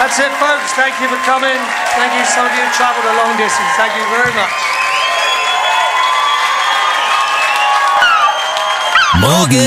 That's it, folks. Thank you for coming. Thank you. Some of you travelled a long distance. Thank you very much. Morgan.